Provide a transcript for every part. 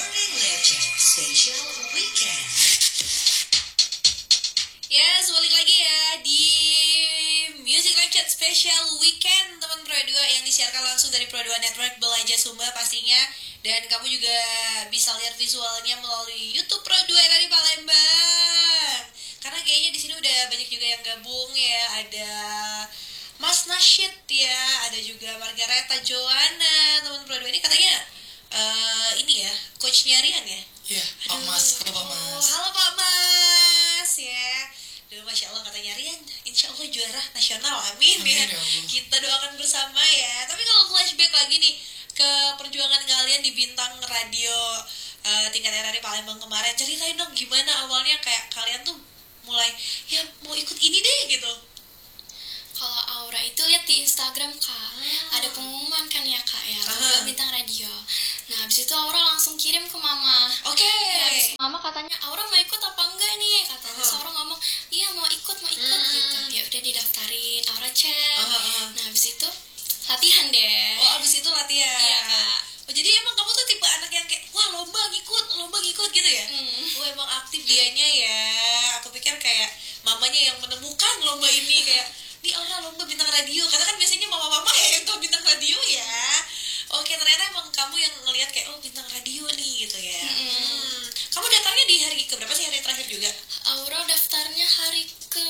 Morning Legend Special Weekend. Yes, balik lagi ya di Music Legend Special Weekend teman Pro 2 yang disiarkan langsung dari Pro 2 Network Belajar Sumba pastinya. Dan kamu juga bisa lihat visualnya melalui YouTube Pro 2 dari Palembang. Karena kayaknya di sini udah banyak juga yang gabung ya. Ada Mas Nasyid ya, ada juga Margareta Joanna. Teman Pro 2 ini katanya ini ya, coachnya Rian ya? Iya, Pak Mas. Halo Pak Mas. Halo Pak Mas ya. Duh, Masya Allah katanya Rian, insya Allah juara nasional, amin ya. Amin, ya Allah. Kita doakan bersama ya. Tapi kalau flashback lagi nih ke perjuangan kalian di Bintang Radio tingkat daerah di Palembang kemarin, ceritain dong gimana awalnya kayak kalian tuh mulai ya mau ikut ini deh gitu. Kalau Aura itu lihat di Instagram kak, ada pengumuman kan ya kak ya, lomba Bintang Radio. Nah habis itu Aura langsung kirim ke mama. Oke. Ya, habis mama katanya Aura mau ikut apa enggak nih? Katanya Aura ngomong iya mau ikut gitu. Ya udah didaftarin, Aura cek. Nah habis itu latihan deh. Oh abis itu latihan. Iya kak. Oh jadi emang kamu tuh tipe anak yang kayak wah lomba ngikut gitu ya? Wah emang aktif dianya ya. Aku pikir kayak mamanya yang menemukan lomba ini kayak nih Aura lomba Bintang Radio. Karena kan biasanya mama-mama ya yang tahu Bintang Radio ya. Oke ternyata emang kamu yang ngelihat kayak oh Bintang Radio nih gitu ya. Kamu daftarnya di hari keberapa sih, hari terakhir juga? Aura daftarnya hari ke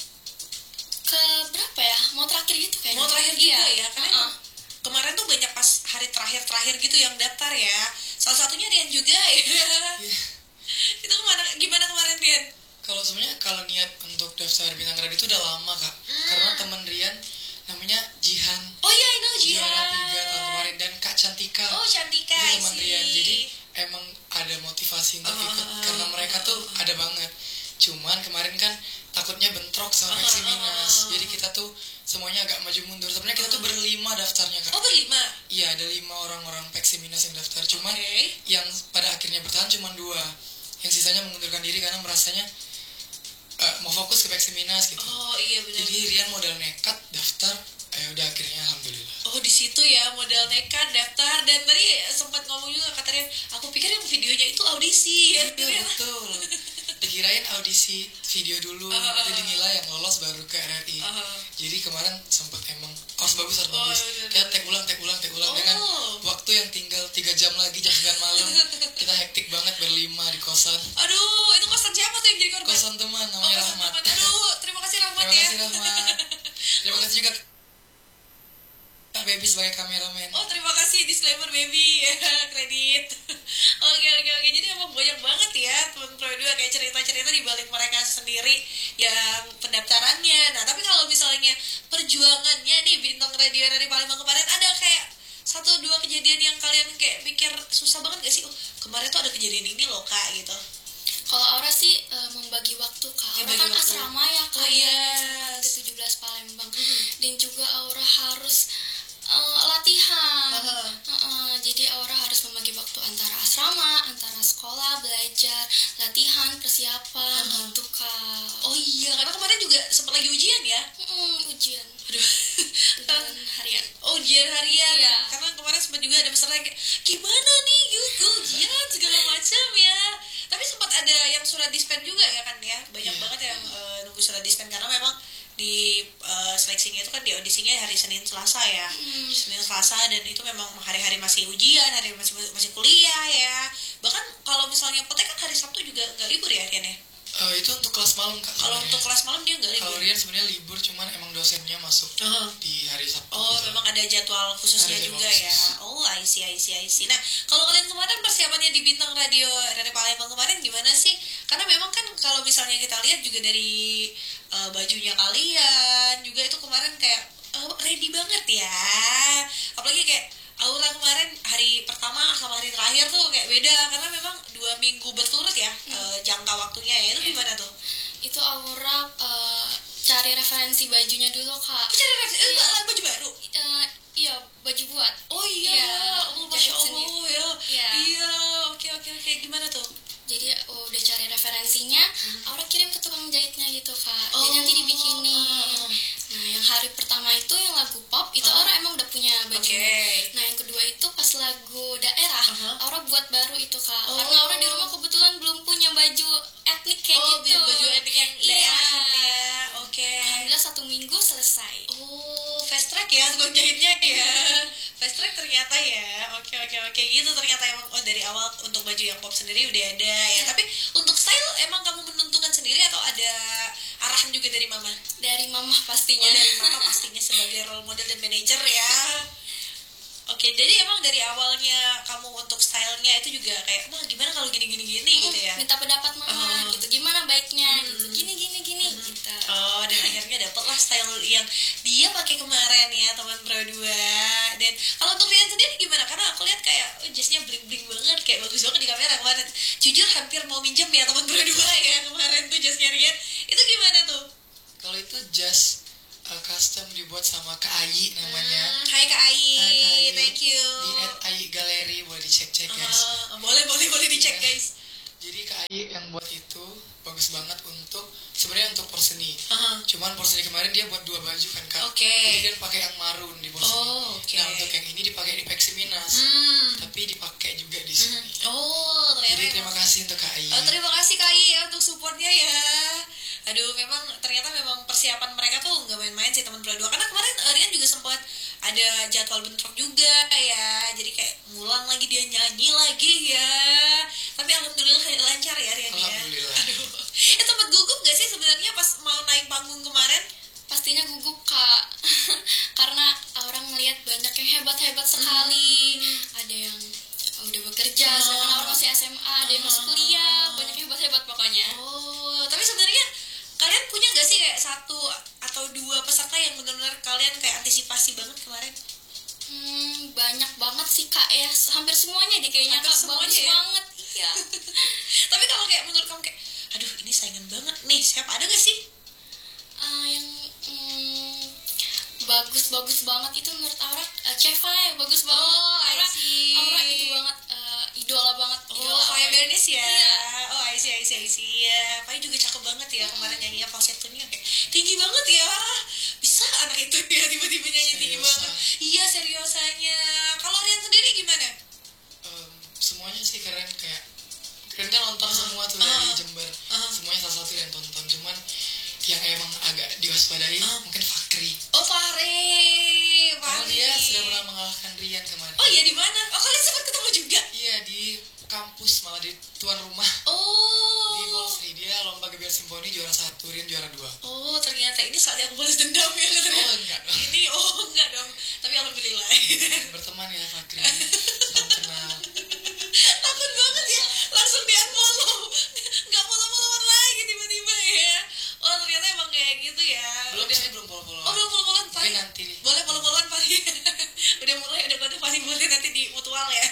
berapa ya? Mau terakhir gitu kayaknya. Mau terakhir juga Iya. ya? Karena emang kemarin tuh banyak pas hari terakhir gitu yang daftar ya. Salah satunya Rian juga ya. Iya. Itu gimana kemarin Rian? Kalau sebenarnya kalau niat untuk daftar Bintang Radio itu udah lama kak. Karena teman Rian namanya Jihan. Oh iya, I know Juara Jihan. 3 tahun kemarin, dan Kak Cantika. Oh Cantika Itu teman sih. Rian. Jadi emang ada motivasi untuk ikut karena mereka tuh ada banget. Cuman kemarin kan takutnya bentrok sama Maximinas. Jadi kita tuh semuanya agak maju mundur. Sebenarnya kita tuh berlima daftarnya kak. Oh berlima? Iya, ada 5 orang-orang Maximinas yang daftar. Cuman Oke. yang pada akhirnya bertahan cuma 2. Yang sisanya mengundurkan diri karena merasanya mau fokus ke Maximinas gitu. Oh iya benar. Jadi Rian modal nekat daftar. Udah akhirnya alhamdulillah. Oh di situ ya modal nekat daftar. Dan tadi sempat ngomong juga kata Rian, aku pikir yang videonya itu audisi ya. Iya betul. Dikirain audisi video dulu, nanti dinilai yang lolos baru ke RRI. Jadi kemarin sempat emang harus bagus. Iya, Kayak tag ulang dengan waktu yang tinggal 3 jam lagi, jam 9 malam. Kita hektik banget berlima di kosan. Aduh itu kosan siapa tuh yang jadi korban? Kosan teman namanya kosan Rahmat. teman. Aduh terima kasih Rahmat Terima ya. kasih Rahmat. Terima kasih juga Kak Baby sebagai kameramen. Oh terima kasih disclaimer baby kredit. Oke jadi emang banyak banget ya teman Pro 2 kayak cerita-cerita di balik mereka sendiri yang pendaftarannya. Nah tapi kalau misalnya perjuangannya nih Bintang Radio dari Palembang kemarin, ada kayak 1-2 kejadian yang kalian kayak pikir susah banget gak sih? Oh kemarin tuh ada kejadian ini loh kak gitu. Kalau Aura sih membagi waktu kak. Aura Membagi kan waktu. asrama ya kak. Oh, yes. Ke-17 Palembang. Dan juga Aura harus latihan. Jadi Aura harus membagi waktu antara asrama, antara sekolah, belajar, latihan, persiapan gitu kak. Oh iya karena kemarin juga sempat lagi ujian ya. Ujian. Aduh. Ujian harian. Oh ujian harian. Iya. Karena kemarin sempat juga ada peserta yang kayak gimana nih gitu ujian segala macam ya. Tapi sempat ada yang surat dispen juga ya kan ya. Banyak banget yang nunggu surat dispen karena memang di seleksinya itu kan di audisinya hari Senin Selasa ya. Senin Selasa, dan itu memang hari-hari masih ujian, hari masih kuliah ya. Bahkan kalau misalnya Potek kan hari Sabtu juga nggak libur ya Rian ya. Itu untuk kelas malam kak. Kalau untuk kelas malam dia nggak libur. Kalau Rian sebenarnya libur, cuman emang dosennya masuk di hari Sabtu. Oh, gitu. memang ada jadwal khususnya Ada jadwal juga ya. khusus. Oh, I see. Nah, kalau kalian kemarin persiapannya di Bintang Radio dari Palembang kemarin gimana sih? Karena memang kan kalau misalnya kita lihat juga dari bajunya kalian juga itu kemarin kayak ready banget ya. Apalagi kayak Aura kemarin hari pertama sama hari terakhir tuh kayak beda karena memang 2 minggu berturut ya jangka waktunya ya. Itu gimana tuh? Itu Aura cari referensi bajunya dulu kak. Cari referensi baju baru. Iya baju buat. Oh iya, Iya, Masya jahit Allah sendiri. ya. Iya. Iya, oke. Gimana tuh? Jadi udah cari referensinya, Aura kirim ke tukang jahitnya gitu kak. Oh. Jadi nanti dibikinin. Nah yang hari pertama itu yang lagu pop itu Aura emang udah punya bajunya. Oke. Nah yang kedua itu pas lagu daerah, Aura buat baru itu Kak. Oh. Karena Aura di rumah kebetulan belum punya baju etnik kayak gitu. Baju etnik yang Iya. daerah ya. Oke. Alhamdulillah 1 minggu selesai. Oh, fast track ya tukang jahitnya ya. Fast track ternyata ya. Oke gitu ternyata emang dari awal untuk baju yang pop sendiri udah ada ya. Tapi untuk style emang kamu menentukan sendiri atau ada arahan juga dari mama? Dari mama pastinya. Oh, dari mama pastinya sebagai role model dan manajer ya. Oke, jadi emang dari awalnya kamu untuk stylenya itu juga kayak, wah gimana kalau gini gitu ya? Minta pendapat mama gitu. Gimana baiknya gitu. Gini gitu. Oh, dan akhirnya dapatlah style yang dia pakai kemarin ya teman Pro 2. Dan kalau untuk Rian sendiri gimana? Karena aku lihat kayak jasnya bling banget, kayak bagus banget di kamera kemarin. Jujur hampir mau minjem ya teman Pro 2 ya kemarin tuh jasnya Rian. Itu gimana tuh? Kalau itu jas custom dibuat sama Kak Ayi namanya. Hai Kak Ai, Hai, Kak Ayi. thank you. Di @ayi galeri boleh dicek guys. Boleh dicek Iya. guys. Jadi Kak Ayi yang buat itu bagus banget untuk sebenarnya untuk porseni. Cuman porseni kemarin dia buat 2 baju kan Kak. Oke. Jadi dia pakai yang marun di porseni. Oh, oke. Nah untuk yang ini dipakai di Peksiminas. Tapi dipakai juga di sini. Oh, Jadi ternyata terima kasih untuk Kak Ayi. Oh, terima kasih Kak Ai ya untuk supportnya ya. Aduh, ternyata memang persiapan mereka tuh nggak main-main sih teman Pro 2. Karena kemarin Rian juga sempat ada jadwal bentrok juga ya. Jadi kayak ngulang lagi dia nyanyi lagi ya. Tapi alhamdulillah lancar ya Rian ya. Alhamdulillah. Aduh. Sempat gugup gak sih sebenarnya pas mau naik panggung kemarin? Pastinya gugup Kak. Karena orang ngelihat banyak yang hebat sekali. Ada yang udah bekerja, sedangkan orang masih SMA, ada yang masih kuliah, banyak yang hebat pokoknya. Oh, tapi sebenarnya kalian punya gak sih kayak 1 atau 2 peserta yang benar-benar kalian kayak antisipasi banget kemarin? Banyak banget sih Kak ya, hampir semuanya deh kayaknya Hampir Kak, semuanya bagus ya? banget. Iya. Tapi kalau kayak menurut kamu kayak, aduh ini saingan banget nih, siapa ada gak sih? Yang bagus banget itu menurut Aura, Cheva ya, bagus banget. Oh, I see. Aura itu banget, idola banget. Oh, Idola kayak Aura. Bernice ya? Iya. Oh, I see ya. Pai juga cakep banget ya, kemarin nyanyinya falsettonya kayak tinggi banget ya. Bisa anak itu ya tiba-tiba nyanyi tinggi Seriosa. banget. Iya, seriosanya. Kalau Rian sendiri gimana? Semuanya sih keren kayak keren kan nonton semua tuh dari Jember. Semuanya salah satu yang tonton. Cuman yang emang agak diwaspadai mungkin Fakri. Oh, Fahri. Karena dia sudah pernah mengalahkan Rian kemarin. Oh iya, di mana? Oh, kalian sempat ketemu juga? Iya di kampus malah di tuan rumah. Oh. Di Polsri dia lomba gebiar simfoni juara 1, Rian juara 2. Oh, ternyata ini saatnya aku balas dendam ya katanya. Oh enggak dong. Ini enggak dong. Tapi alhamdulillah. Berteman ya Fakri. Salam kenal. Takut banget ya. Langsung di-unfollow. Enggak follow-followan lagi tiba-tiba ya. Oh, ternyata emang kayak gitu ya. Belum sih belum follow-follow. Oh, belum follow-followan Pak. Mungkin nanti nih. Boleh follow-followan Pak. Udah mulai ada kode pasti boleh nanti di mutual ya.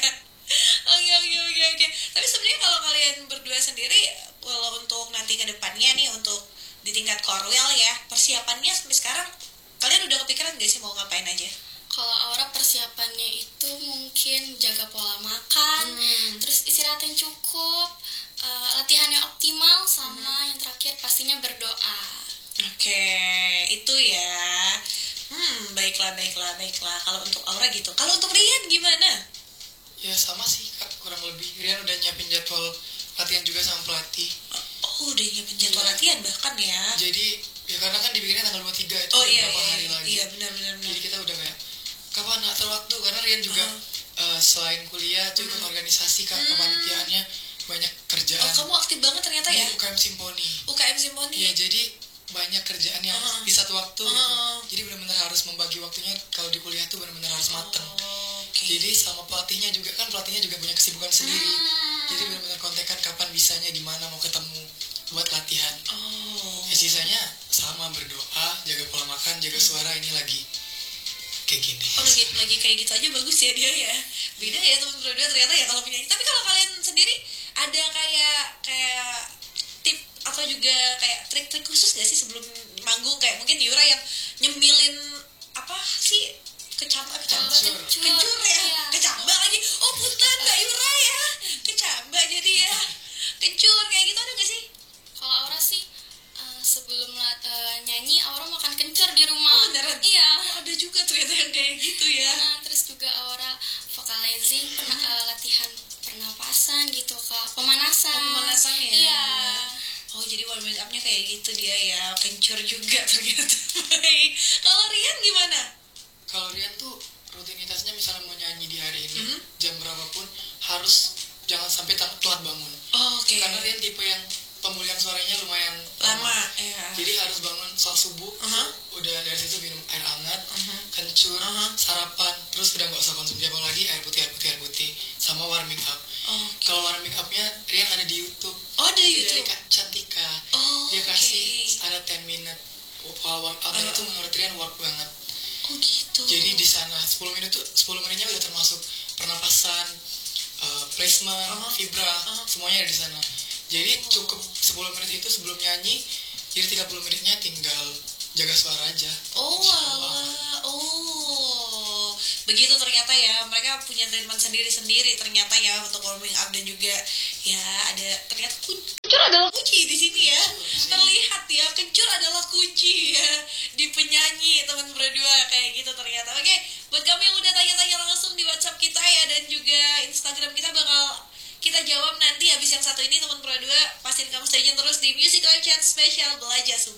Oke. Tapi sebenarnya kalau kalian berdua sendiri, kalau untuk nanti ke depannya nih untuk di tingkat korwil ya, persiapannya sampai sekarang kalian udah kepikiran gak sih mau ngapain aja? Kalau Aura persiapannya itu mungkin jaga pola makan, terus istirahat yang cukup, latihan yang optimal, sama yang terakhir pastinya berdoa. Oke, itu ya. Baiklah. Kalau untuk Aura gitu. Kalau untuk Rian gimana? Ya sama sih Kak, kurang lebih. Rian udah nyiapin jadwal latihan juga sama pelatih. Oh, udah nyiapin jadwal latihan bahkan ya. Jadi ya karena kan dibikinnya tanggal 23 itu Oh udah iya, beberapa hari lagi. Iya, benar. Jadi kita udah kayak kapan atur waktu, karena Rian juga selain kuliah tuh ikut organisasi Kak, kepanitiaannya banyak kerjaan. Oh, kamu aktif banget ternyata Di ya? UKM Simponi. UKM Simponi. Iya, jadi banyak kerjaan yang di satu waktu gitu. Jadi benar-benar harus membagi waktunya. Kalau di kuliah tuh benar-benar harus mateng. Oke. Jadi sama pelatihnya juga punya kesibukan sendiri. Jadi benar-benar kontekan kapan bisanya, gimana mau ketemu buat latihan. Oh. Ya, sisanya sama berdoa, jaga pola makan, jaga suara. Ini lagi kayak gini. Oh, lagi kayak gitu aja bagus ya dia ya. Beda ya teman berdua ternyata ya kalau penyanyi. Tapi kalau kalian sendiri ada kayak tip atau juga kayak trik-trik khusus gak sih sebelum manggung, kayak mungkin Yura yang nyemilin apa sih kecambak Kencur. kencur ya, Iya. kecambak lagi. Oh, punten Mbak Yura ya, kecambak jadi ya, kencur kayak gitu ada gak sih? Kalau Aura sih sebelum nyanyi Aura makan kencur di rumah. Oh, beneran? Iya. Oh, ada juga ternyata yang kayak gitu ya. Terus juga Aura vocalizing, latihan pernapasan pemanasan gitu Kak, pemanasan. Oh, pemanasan ya. Iya. Oh, jadi warming up-nya kayak gitu dia ya, kencur juga ternyata. Baik. Kalau Rian gimana? Kalau Rian tuh rutinitasnya misalnya mau nyanyi di hari ini jam berapapun harus jangan sampai telat bangun. Oh, oke. Karena Rian tipe yang pemulihan suaranya lumayan Lama, ya. Jadi harus bangun saat subuh, udah dari situ minum air hangat, kencur, sarapan, terus udah nggak usah konsumsi apa lagi, air putih, sama warming up. Oh, Kalau warming upnya Rian ada di YouTube. oh, ada Dari YouTube. Kak Cantika. Oh, Dia oke. kasih ada 10 minute warm up dan itu menurut Rian work banget. Oh, gitu. Jadi di sana 10 menitnya udah termasuk pernapasan, placement, vibra, semuanya ada di sana. Jadi cukup 10 menit itu sebelum nyanyi, jadi 30 menitnya tinggal jaga suara aja. Oh, alah. Oh, begitu ternyata ya. Mereka punya treatment sendiri-sendiri ternyata ya untuk warming up, dan juga ya ada ternyata kencur adalah kunci di sini ya. Terlihat ya, kencur adalah kunci ya di penyanyi teman berdua kayak gitu ternyata. Oke, buat kamu yang udah tanya-tanya langsung di WhatsApp kita ya, dan juga Instagram kita bakal kita jawab nanti habis yang satu ini teman berdua. Pastiin kamu stay tune terus di Musical Chat Spesial Belajar Sumber.